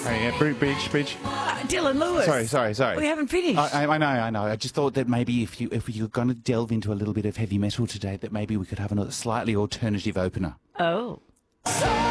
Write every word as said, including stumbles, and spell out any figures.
Hey, yeah, Bridge, Bridge. Bridge. Uh, Dylan Lewis. Sorry, sorry, sorry. We haven't finished. I, I, I know, I know. I just thought that maybe if you if you're going to delve into a little bit of heavy metal today, that maybe we could have a slightly alternative opener. Oh.